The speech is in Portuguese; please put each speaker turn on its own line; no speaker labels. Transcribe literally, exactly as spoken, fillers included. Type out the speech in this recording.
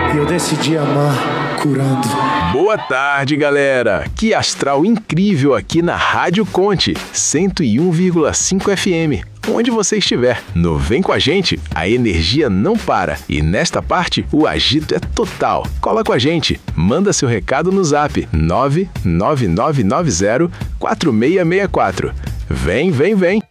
e eu decidi amar curando.
Boa tarde, galera! Que astral incrível aqui na Rádio Conte, cento e um vírgula cinco F M. Onde você estiver, no Vem Com a Gente, a energia não para. E nesta parte, o agito é total. Cola com a gente, manda seu recado no zap nove nove nove nove zero quatro seis seis quatro. Vem, vem, vem!